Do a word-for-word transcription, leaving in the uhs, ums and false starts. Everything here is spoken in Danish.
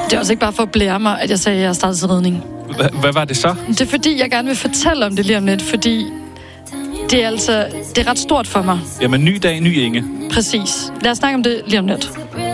Det er også ikke bare for at blære mig, at jeg sagde, at jeg startede til ridning. H- hvad var det så? Det er fordi, jeg gerne vil fortælle om det lige om lidt, fordi det er altså det er ret stort for mig. Jamen, ny dag, ny Inge. Præcis. Lad os snakke om det lige om lidt.